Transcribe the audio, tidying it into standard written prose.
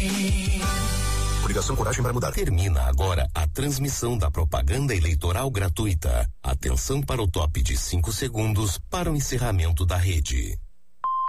Coligação Coragem para Mudar. Termina agora a transmissão da propaganda eleitoral gratuita. Atenção para o top de 5 segundos para o encerramento da rede.